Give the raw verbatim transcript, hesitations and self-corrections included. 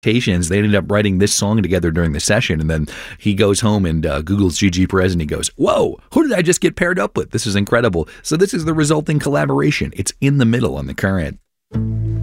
They ended up writing this song together during the session, and then he goes home and uh, Googles Gigi Perez, and he goes, whoa, who did I just get paired up with? This is incredible. So this is the resulting collaboration. It's in the middle on The Current.